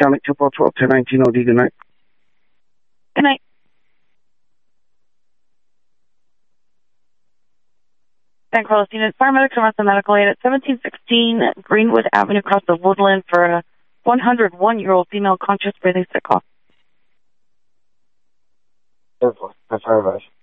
Charlie 212 1019 OD. Good night. Good night. San Carlos Unit. Paramedics are on the medical aid at 1716 Greenwood Avenue across the Woodland for a 101-year-old female conscious breathing sick call. Air Force, that's our advice.